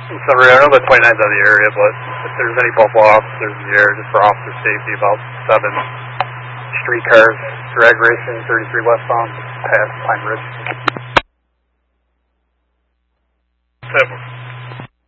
So I know the 29th out of the area, but if there's any bubble officers in the air, just for officer safety, about 7 streetcars, drag racing, 33 westbound, past Pine Ridge. 7.